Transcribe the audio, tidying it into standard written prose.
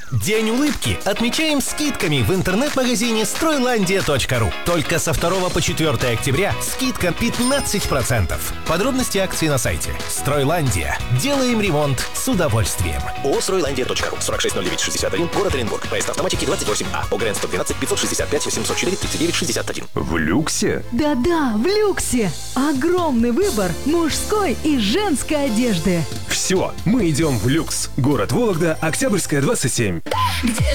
День улыбки отмечаем скидками в интернет-магазине Стройlandia.ru. Только со 2 по 4 октября скидка 15%. Подробности акции на сайте. Стройландия. Делаем ремонт с удовольствием. ООО «Стройландия.ру», 460961, город Оренбург. Поезд автоматики 28А. ОГРН 112 565 804 39 61. В люксе? Да-да, в люксе. Огромный выбор мужской и женской одежды. Все, мы идем в люкс. Город Вологда, Октябрьская, 27. Где